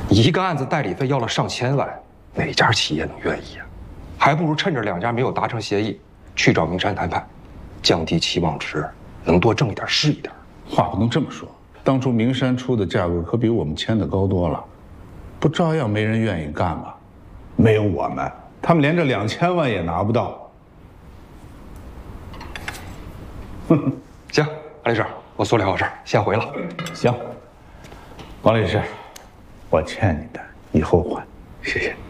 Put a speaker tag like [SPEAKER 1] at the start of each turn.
[SPEAKER 1] 一个案子代理费要了上千万，哪家企业能愿意呀？还不如趁着两家没有达成协议，去找明山谈判，降低期望值，能多挣一点是一点。
[SPEAKER 2] 话不能这么说，当初明山出的价格可比我们签的高多了，不照样没人愿意干吗？没有我们，他们连这2000万也拿不到。
[SPEAKER 1] 行，安律师，我所里还有事儿，先回了。
[SPEAKER 2] 行，王律师，我欠你的，以后还，谢谢。